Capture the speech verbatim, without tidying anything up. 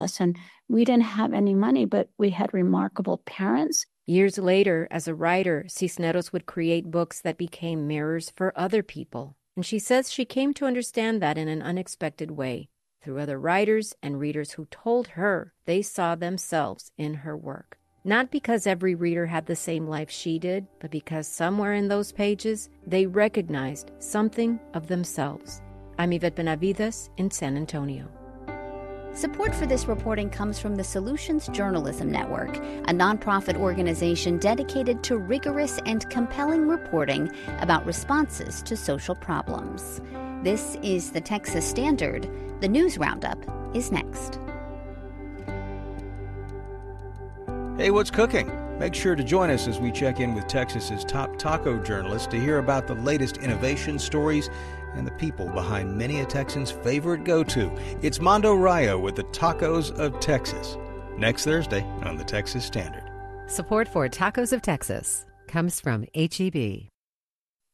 And we didn't have any money, but we had remarkable parents. Years later, as a writer, Cisneros would create books that became mirrors for other people. And she says she came to understand that in an unexpected way, through other writers and readers who told her they saw themselves in her work. Not because every reader had the same life she did, but because somewhere in those pages, they recognized something of themselves. I'm Yvette Benavides in San Antonio. Support for this reporting comes from the Solutions Journalism Network, a nonprofit organization dedicated to rigorous and compelling reporting about responses to social problems. This is the Texas Standard. The News Roundup is next. Hey, what's cooking? Make sure to join us as we check in with Texas's top taco journalists to hear about the latest innovation stories and the people behind many a Texan's favorite go-to. It's Mondo Rayo with the Tacos of Texas. Next Thursday on the Texas Standard. Support for Tacos of Texas comes from H E B.